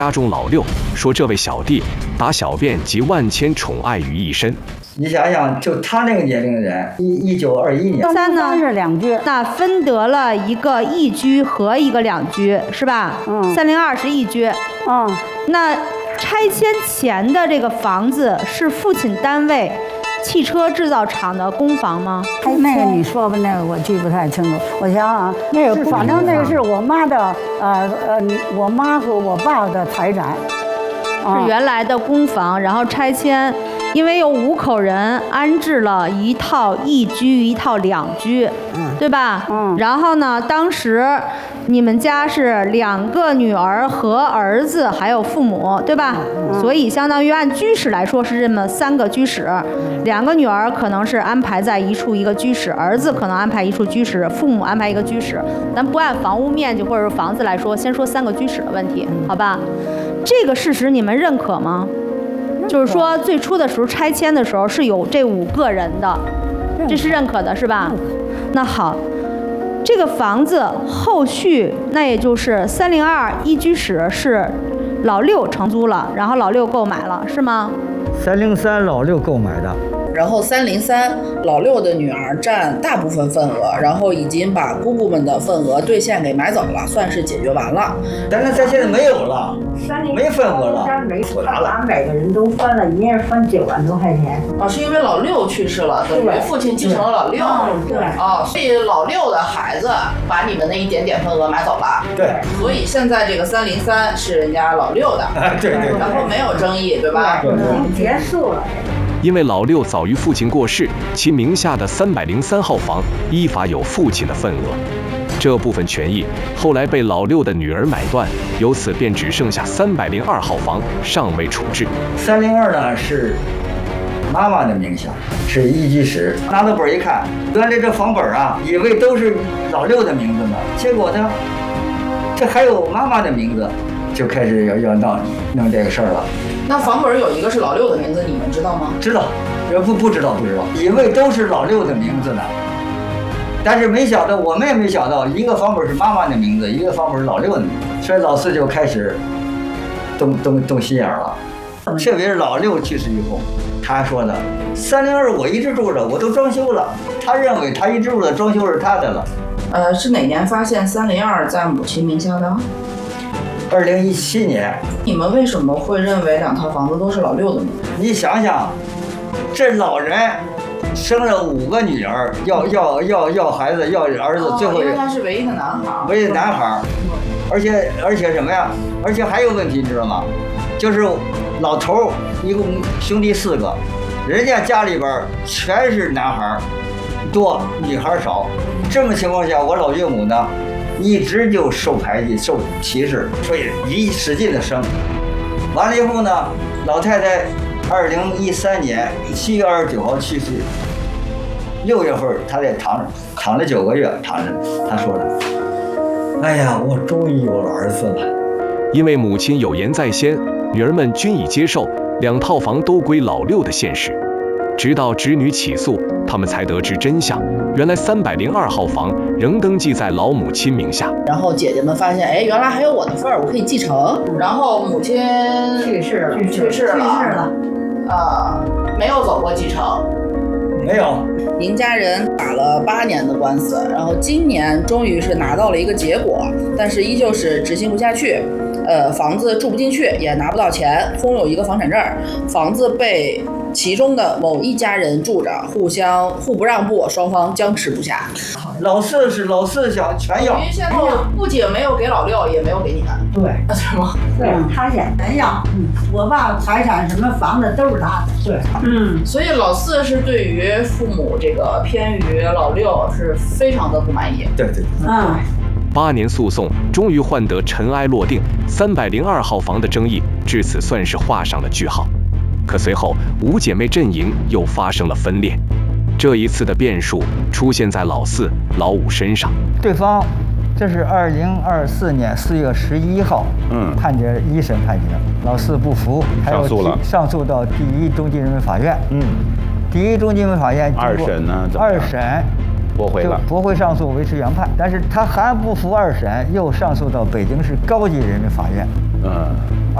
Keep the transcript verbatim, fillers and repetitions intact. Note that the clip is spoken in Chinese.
家中老六，说这位小弟把小便及万千宠爱于一身。 你想想，就他那个年龄的人，一一九二一年， 三呢是两居， 那分得了一个一居和一个两居，是吧？ 嗯， 三零二是一居。 嗯， 那拆迁前的这个房子是父亲单位汽车制造厂的公房吗？ 那个你说吧，那个我记不太清楚。我想想，那个反正那个是我妈的，呃呃，我妈和我爸的财产， 是原来的公房，然后拆迁。因为有五口人安置了一套一居一套两居，嗯，对吧？ 嗯， 然后呢，当时你们家是两个女儿和儿子，还有父母，对吧？嗯，所以相当于按居室来说是这么三个居室，两个女儿可能是安排在一处一个居室，儿子可能安排一处居室，父母安排一个居室。咱不按房屋面积或者是房子来说，先说三个居室的问题，好吧？这个事实你们认可吗？就是说，最初的时候拆迁的时候是有这五个人的，这是认可的，是吧？那好，这个房子后续那也就是三零二一居室是老六承租了，然后老六购买了，是吗？ 三零三老六购买的。 然后三零三老六的女儿占大部分份额，然后已经把姑姑们的份额兑现给买走了，算是解决完了。 三零三现在没有了，没份额了， 我拿了，每个人都分了，一人分九万多块钱。 啊，是因为老六去世了，等于父亲继承了老六。 对。 啊，所以老六的孩子把你们那一点点份额买走了。 对。 所以现在这个三零三是人家老六的。 对对。 然后没有争议，对吧？ 对，已经结束了。 因为老六早于父亲过世，其名下的三百零三号房依法有父亲的份额，这部分权益后来被老六的女儿买断，由此便只剩下三百零二号房尚未处置。 三零二呢是妈妈的名下，是一居室。拿到本一看，原来这房本啊，以为都是老六的名字呢，结果呢，这还有妈妈的名字，就开始要要闹弄这个事儿了。 那房本有一个是老六的名字，你们知道吗？ 知道，不不知道不知道，以为都是老六的名字呢。但是没想到，我们也没想到，一个房本是妈妈的名字，一个房本是老六的名字，所以老四就开始动动动心眼了。特别是老六去世以后，他说的三零二我一直住着，我都装修了，他认为他一直住的装修是他的了。 呃，是哪年发现三零二在母亲名下的？ 二零一七年。 你们为什么会认为两套房子都是老六的名字？ 你想想，这老人生了五个女儿，要要要要孩子，要儿子，最后、 哦、因为他是唯一的男孩， 唯一的男孩，而且而且什么呀？而且还有问题，你知道吗？就是老头一共兄弟四个，人家家里边全是男孩多，女孩少。这么情况下，我老岳母呢？一直就受排挤、受歧视，所以一使劲的生。完了以后呢，老太太二零一三年七月二十九号去世，六月份她在躺着躺了九个月，躺着，她说的：“哎呀，我终于有了儿子了。” 因为母亲有言在先，女儿们均已接受两套房都归老六的现实。直到侄女起诉，他们才得知真相。原来三百零二号房仍登记在老母亲名下。 然后姐姐们发现，哎，原来还有我的份儿，我可以继承。然后母亲去世了， 去世了，去世了，呃，没有走过继承。 没有。 您家人打了八年的官司，然后今年终于是拿到了一个结果，但是依旧是执行不下去。呃，房子住不进去，也拿不到钱，空有一个房产证，房子被其中的某一家人住着，互相互不让步，双方僵持不下。 老四是老四想全要， 等于现在不仅没有给老六，也没有给你们。 对， 是吗？ 对，他先全要。嗯，我爸财产什么房子都是他的。对，嗯， 所以老四是对于父母这个偏于老六是非常的不满意。 对对， 嗯。 八年诉讼终于换得尘埃落定，三百零二号房的争议至此算是画上了句号。可随后五姐妹阵营又发生了分裂，这一次的变数出现在老四、老五身上。 对方，这是二零二四年四月十一号，嗯，判决一审判决，老四不服，还有上诉到第一中级人民法院，嗯，第一中级人民法院二审呢？ 二审。 驳回了， 驳回上诉，维持原判，但是他还不服二审，又上诉到北京市高级人民法院。嗯。